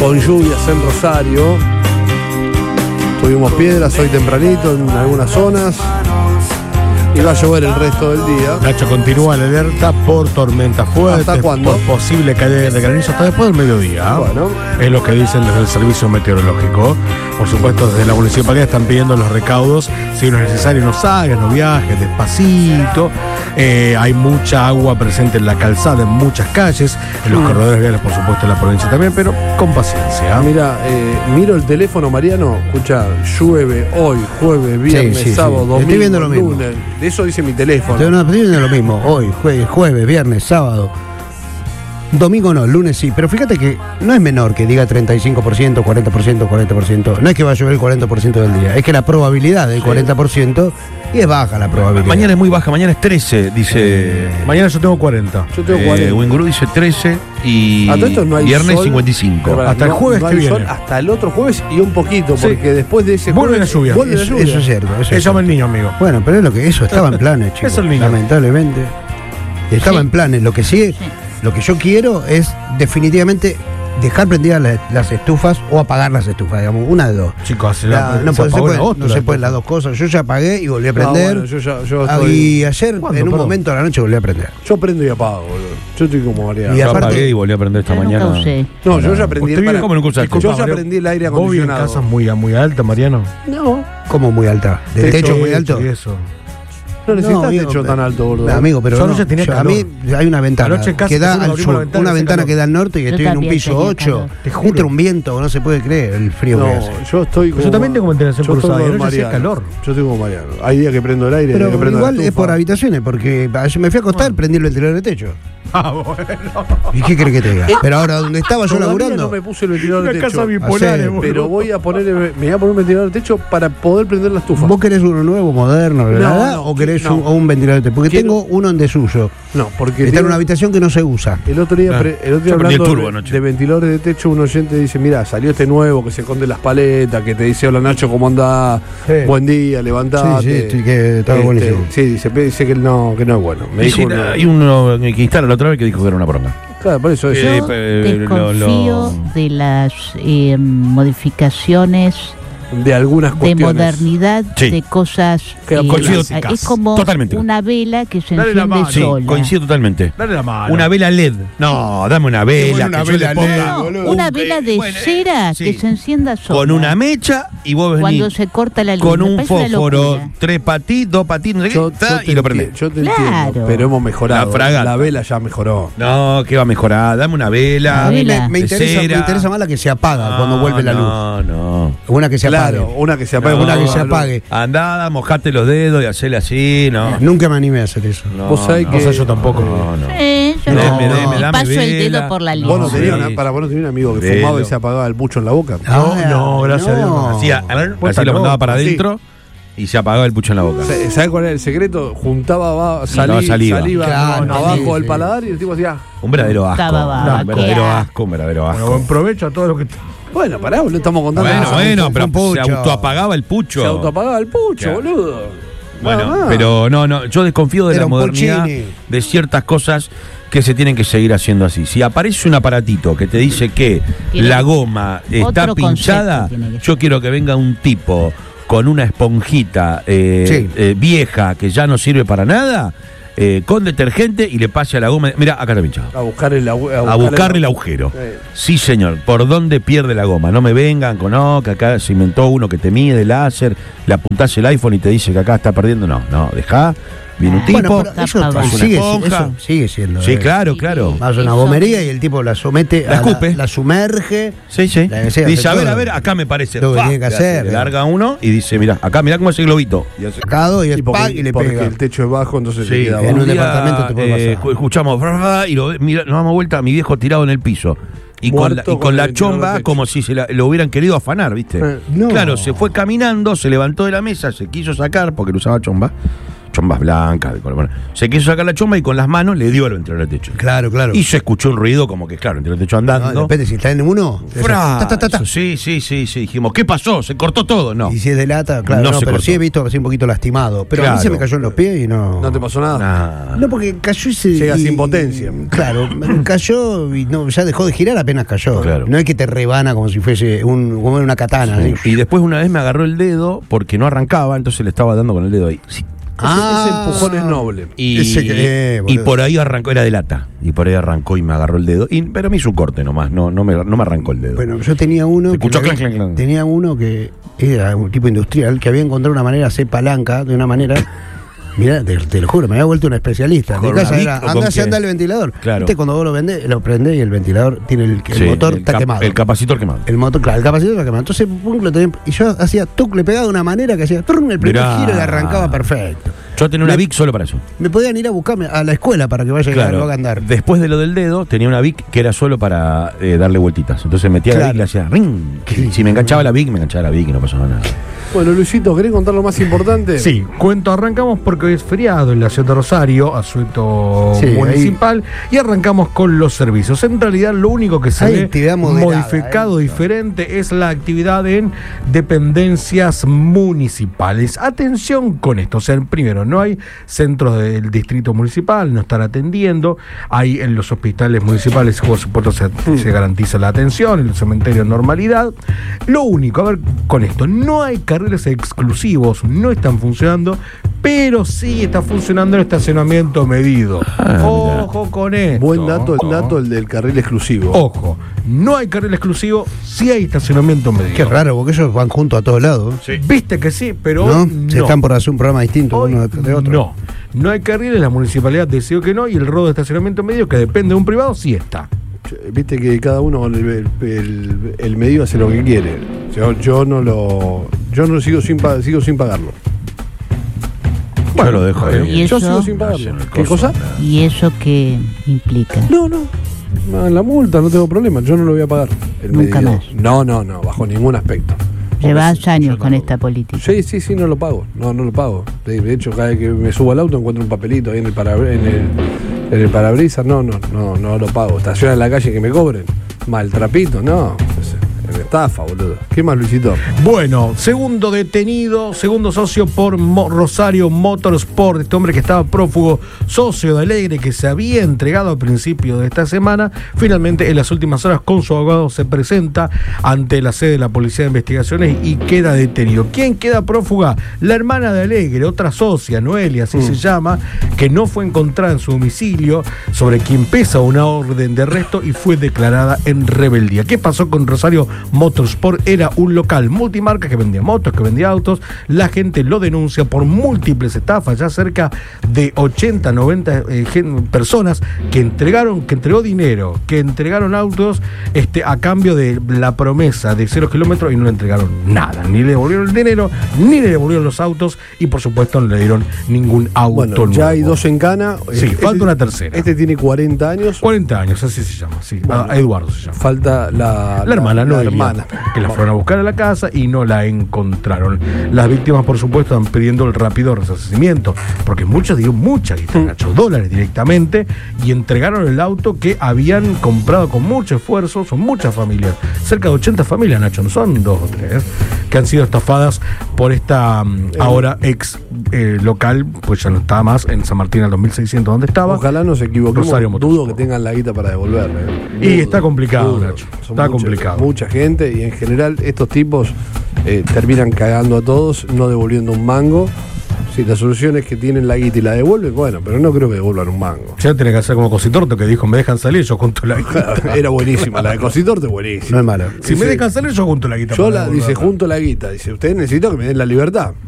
con lluvias en Rosario. Tuvimos piedras hoy tempranito en algunas zonas. Y va a llover el resto del día. Nacho, continúa la alerta por tormentas fuertes. ¿Hasta cuándo? Por posible caída de granizo hasta después del mediodía. Bueno. Es lo que dicen desde el servicio meteorológico. Por supuesto, desde la municipalidad están pidiendo los recaudos. Si no es necesario, no salgas, no viajes, despacito. Hay mucha agua presente en la calzada, en muchas calles, en los corredores viales, por supuesto, en la provincia también, pero con paciencia. Mira, miro el teléfono, Mariano. Escucha, llueve hoy, jueves, viernes, Sí, sábado, domingo, estoy viendo lo mismo. lunes. Eso dice mi teléfono. Estoy viendo lo mismo. Hoy, jueves, viernes, sábado. Domingo no, lunes sí. Pero fíjate que no es menor que diga 35%, 40%, 40%. No es que va a llover el 40% del día. Es que la probabilidad del 40% y es baja la probabilidad. Mañana es muy baja, mañana es 13, dice. Mañana yo tengo 40. Yo tengo 40. Winguru dice 13 y A todo esto no hay viernes sol. 55. Pero Hasta el jueves no que hay viene. sol hasta el otro jueves y un poquito, Sí. porque después de ese Vuelve jueves la lluvia. vuelve la Eso, lluvia. eso es cierto. Eso Se es llama el cierto. niño, amigo. Bueno, pero es lo que eso estaba en planes, chicos. Es el niño. Lamentablemente. Estaba en planes. Lo que sí, lo que yo quiero es definitivamente dejar prendidas las estufas o apagar las estufas, digamos, una de dos. Chicos, No se pueden las dos cosas. Yo ya apagué y volví a prender. Bueno, yo estoy- Y ayer, ¿Cuándo, en un perdón? momento de la noche, volví a prender. Yo prendo y apago, boludo. Yo estoy como Mariano. Y Yo aparte- apagué y volví a aprender esta Yo nunca mañana. usé. No, yo ya aprendí Usted vive como en un curso de Yo ya aprendí el aire ¿Vos vives en acondicionado. casas muy alta, Mariano? No, Como muy alta. ¿Del techo muy alto? Y eso. no necesitas amigo, techo tan alto, boludo. Amigo, pero Yo no. anoche tenía Yo- a calor. mí hay una ventana Anoche casi que da nosotros al abrimos sur, la ventana una y hacía ventana calor. que da al norte y Yo estoy en un también piso tenía 8. calor. Te juro. Entra un viento, no se puede creer el frío que hace. No, yo estoy como. Yo también tengo ventilación yo estoy cruzada, y como anoche hacía Mariano. calor. Yo estoy como Mariano. Hay días que prendo el aire, hay días que Pero prendo igual la es estufa. por habitaciones, porque ayer me fui a acostar, prendí el ventilador de techo. Ah, bueno. ¿Y qué crees que te diga? Pero ahora, donde estaba yo Todavía laburando. no me puse el ventilador de Una techo. casa bipolar, Hacé- boludo. Pero me voy a poner un ventilador de techo para poder prender la estufa. ¿Vos querés uno nuevo, moderno, ¿verdad? no, ¿O querés no. un ventilador de techo? Porque Quiero- tengo uno en desuso. No, porque Está en una habitación que no se usa. el otro día, Ah, el otro día yo prendí el hablando turbo de, anoche. de ventiladores de techo, un oyente dice, mira, salió este nuevo que se esconde las paletas, que te dice, hola Nacho, ¿cómo andás? Sí. Buen día, levantate. Sí, que estaba buenísimo. Sí, dice que no es bueno. Me Y sí, dijo, hay uno que instala la otra vez que dijo que era una poronga. claro, por eso es. Yo desconfío de las modificaciones De algunas de cuestiones. modernidad, Sí. de cosas. Coincido. Es como Totalmente. una vela que se Dale la enciende mano. Sí, sola. coincido totalmente. Dale la mano. Una vela LED. No, dame una vela. Una que yo vela le ponga LED, No, boludo. una vela de bueno, cera sí. que se encienda sola. Con una mecha y vos venís Cuando se corta la luz. con me un parece una fósforo, locura. 3 patitos, 2 patitos, no sé Yo qué, ta, te y lo prendés. yo te Claro. entiendo, pero hemos mejorado. La fragata. La vela ya mejoró. No, que va a mejorar. Dame una vela. A mí Me de interesa, cera. me interesa más la que se apaga cuando vuelve la luz. No. Una que se apague. Claro, una que se apague. No, Una que se la luz. apague. Andá, mojate los dedos y hacele así, ¿no? Nunca me animé a hacer eso. No, Vos sabés no, que- O sea, yo tampoco. No. Yo No, no. dame Paso el vela. dedo por la línea. Vos no Sí. tenías vos no tenías un amigo que Velo. fumaba y se apagaba el pucho en la boca. No, gracias a Dios no. Hacía, Vos así estás lo mandaba loco. para Sí. adentro y se apagaba el pucho en la boca. ¿Sabés cuál era el secreto? Juntaba saliva. Claro, abajo sí, del sí. paladar y el tipo hacía. Un verdadero asco. Estaba baba, Un verdadero qué asco, un verdadero Bueno, asco. buen provecho a todo lo que. Bueno, pará, boludo, estamos contando. Bueno, pero pucho. se autoapagaba el pucho. Se autoapagaba el pucho, Claro. boludo. Bueno, Nada más. pero no, yo desconfío de Era la un modernidad, Puccini. de ciertas cosas que se tienen que seguir haciendo así. Si aparece un aparatito que te dice que Tiene la goma está otro pinchada, concepto tiene que yo quiero que venga un tipo con una esponjita Sí. vieja que ya no sirve para nada, con detergente y le pase a la goma. Mira, acá está pinchado. A buscar el A buscarle el agujero. Sí, señor. ¿Por dónde pierde la goma? No me vengan con, que acá se inventó uno que te mide láser, le apuntás el iPhone y te dice que acá está perdiendo. No, dejá. Viene un tipo. Bueno, pero eso Tapa abajo. sigue, esponja. eso sigue siendo. Sí, claro. Vas a una Eso- gomería y el tipo la somete, La escupe. la sumerge. Sí. La que sea, Dice, hace a todo. ver, acá me parece. Lo que ¡Fa! tiene que Le hacer. le larga uno y dice, mirá cómo es el globito. Y hace. Sacado y es porque, y le porque pega. el techo es bajo, entonces se Sí, queda en abajo. un departamento te puede pasar. Escuchamos y mira, nos damos vuelta a mi viejo tirado en el piso. Y con Muerto la, con el ventilador chomba de techo. como si lo hubieran querido afanar, ¿viste? No. Claro, se fue caminando, se levantó de la mesa, se quiso sacar porque lo usaba chomba. chombas blancas, de color. Bueno, se quiso sacar la chomba y con las manos le dio al ventilador del techo. Claro, claro. Y se escuchó un ruido como que, claro, el ventilador del techo andando. No, depende, si está en uno. ¡Fra! Ta, ta, ta, ta. Sí. Dijimos, ¿qué pasó? ¿Se cortó todo? No. Y si es de lata, claro, No no, se pero cortó. sí he visto así un poquito lastimado. Pero a mí Claro. se me cayó en los pies y no. ¿No te pasó nada? Nah. No, porque cayó ese. Llega sin potencia. Claro, cayó y no, ya dejó de girar apenas cayó. Claro. No es que te rebana como si fuese como una katana. Sí. así. Y después una vez me agarró el dedo porque no arrancaba, entonces le estaba dando con el dedo ahí. Sí. Ese empujón es noble. Y, Ese que- y boludo. por ahí arrancó, era de lata. Y por ahí arrancó y me agarró el dedo. Pero me hizo un corte nomás, no me arrancó el dedo. Bueno, yo tenía uno. Se escuchó que- clan, clan, clan. Tenía uno que era un tipo industrial que había encontrado una manera de hacer palanca de una manera. Mirá, te lo juro, me había vuelto un especialista. ¿Con De casa una era, Vic o con andá, se qué? anda el ventilador. Claro. Viste, cuando vos lo vendés, lo prendés y el ventilador tiene el Sí, motor está quemado. El capacitor quemado. El motor, claro, el capacitor está quemado. Entonces, pum, lo tenía, y yo hacía tuc, le pegaba de una manera que hacía trum, el primer Mirá. giro y arrancaba perfecto. Yo tenía una Vic solo para eso. Me podían ir a buscarme a la escuela para que vaya y lo haga andar. Después de lo del dedo, tenía una Vic que era solo para darle vueltitas. Entonces metía la Claro. Vic y le hacía ring. Si me enganchaba la Vic, me enganchaba la Vic y no pasaba nada. Bueno, Luisito, ¿querés contar lo más importante? Sí, arrancamos porque hoy es feriado en la ciudad de Rosario, asueto Sí, municipal, y arrancamos con los servicios. En realidad, lo único que se Hay ve actividad moderada, modificado, diferente, es la actividad en dependencias municipales. Atención con esto, o sea, primero, no hay centros del distrito municipal, no están atendiendo, hay en los hospitales municipales, por supuesto, se garantiza la atención, en el cementerio normalidad. Lo único, a ver, con esto, no hay carriles exclusivos, no están funcionando, pero sí está funcionando el estacionamiento medido. Ojo con esto. Buen dato, el del carril exclusivo. Ojo, no hay carril exclusivo, sí hay estacionamiento medido. Qué raro, porque ellos van juntos a todos lados. Viste que sí, pero ¿No? no. Se están por hacer un programa distinto Hoy uno de otro. no hay carriles, la municipalidad decidió que no, y el robo de estacionamiento medio, que depende de un privado, sí está. Viste que cada uno con el medio hace lo que quiere. Yo no sigo sin pagarlo. Yo lo dejo ahí. ¿Y Yo eso? sigo sin pagarlo. ¿Qué cosa? ¿Y eso qué implica? No. La multa, no tengo problema. Yo no lo voy a pagar. El Nunca medido. más. No, bajo ningún aspecto. Llevas años yo con no- esta política. Sí, no lo pago. No lo pago. De hecho, cada vez que me subo al auto encuentro un papelito ahí en el parabrisas. No lo pago. Estaciona en la calle que me cobren. Mal trapito, no. Es estafa, boludo. ¿Qué más, Luisito? Bueno, segundo detenido, segundo socio por Rosario Motorsport, este hombre que estaba prófugo, socio de Alegre, que se había entregado al principio de esta semana, finalmente en las últimas horas con su abogado se presenta ante la sede de la Policía de Investigaciones y queda detenido. ¿Quién queda prófuga? La hermana de Alegre, otra socia, Noelia, así se llama, que no fue encontrada en su domicilio, sobre quien pesa una orden de arresto y fue declarada en rebeldía. ¿Qué pasó con Rosario Motorsport? Era un local multimarca que vendía motos, que vendía autos. La gente lo denuncia por múltiples estafas, ya cerca de 80, 90 personas que entregó dinero, que entregaron autos a cambio de la promesa de 0 kilómetros y no le entregaron nada, ni le devolvieron el dinero, ni le devolvieron los autos y por supuesto no le dieron ningún auto Bueno, nuevo. ya hay dos en cana. Sí, falta una tercera. Este tiene 40 años. 40 años, así se llama, sí. Bueno, Eduardo se llama. Falta la La Noelia, hermana. que la fueron a buscar a la casa y no la encontraron. Las víctimas, por supuesto, están pidiendo el rápido resarcimiento, porque mucha guita, Nacho, dólares directamente, y entregaron el auto que habían comprado con mucho esfuerzo. Son muchas familias, cerca de 80 familias, Nacho, no son 2 o 3, que han sido estafadas por esta ahora ex local, pues ya no está más en San Martín al 2600, donde estaba. Ojalá no se equivoquemos. Rosario Dudo Motorsport. que tengan la guita para devolver. Y está complicado, Nacho. Son Está muchas- complicado. Mucha gente y en general estos tipos terminan cagando a todos, no devolviendo un mango. Si la solución es que tienen la guita y la devuelven, bueno, pero no creo que devuelvan un mango. Ya tiene que hacer como Cositorto, que dijo: me dejan salir, yo junto la guita. Era buenísima, la de Cositorte buenísima. No es mala. Si me Dice, dejan salir, yo junto la guita. Yo para dice devolverla. junto la guita, dice, ustedes necesitan que me den la libertad.